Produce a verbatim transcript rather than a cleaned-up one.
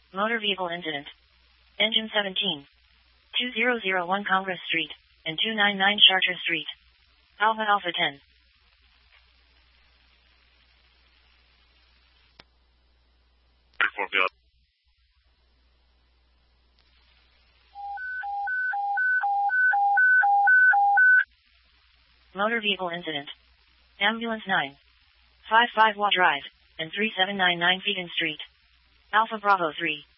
Motor vehicle incident. Engine seventeen. two thousand one Congress Street, and two ninety-nine Chartres Street. Alpha Alpha ten. Motor vehicle incident. Ambulance nine. five five Watt Drive, and three seven nine nine Fegan Street. Alpha Bravo three.